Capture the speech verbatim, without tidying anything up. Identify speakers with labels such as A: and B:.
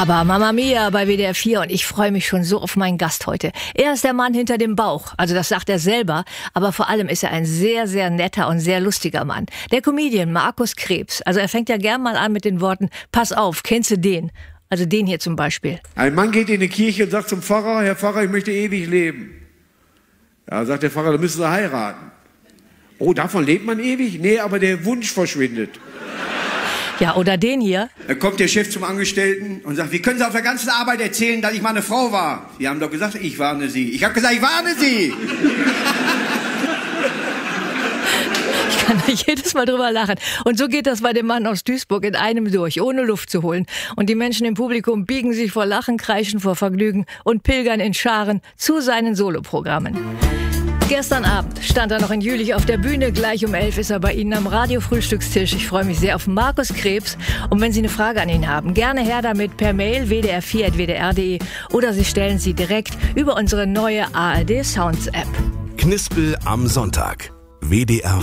A: Aber Mamma Mia bei W D R vier und ich freue mich schon so auf meinen Gast heute. Er ist der Mann hinter dem Bauch, also das sagt er selber, aber vor allem ist er ein sehr, sehr netter und sehr lustiger Mann. Der Comedian Markus Krebs, also er fängt ja gern mal an mit den Worten, pass auf, kennst du den? Also den hier zum Beispiel.
B: Ein Mann geht in die Kirche und sagt zum Pfarrer, Herr Pfarrer, ich möchte ewig leben. Ja, sagt der Pfarrer, dann müssen Sie heiraten. Oh, davon lebt man ewig? Nee, aber der Wunsch verschwindet.
A: Ja, oder den hier.
C: Da kommt der Chef zum Angestellten und sagt, wie können Sie auf der ganzen Arbeit erzählen, dass ich mal eine Frau war? Sie haben doch gesagt, ich warne Sie. Ich habe gesagt, ich warne Sie.
A: Ich kann da jedes Mal drüber lachen. Und so geht das bei dem Mann aus Duisburg in einem durch, ohne Luft zu holen. Und die Menschen im Publikum biegen sich vor Lachen, kreischen vor Vergnügen und pilgern in Scharen zu seinen Soloprogrammen. Gestern Abend stand er noch in Jülich auf der Bühne. Gleich um elf ist er bei Ihnen am Radio-Frühstückstisch. Ich freue mich sehr auf Markus Krebs. Und wenn Sie eine Frage an ihn haben, gerne her damit per Mail w d r vier at w d r punkt d e oder Sie stellen sie direkt über unsere neue A R D Sounds App.
D: Knispel am Sonntag. W D R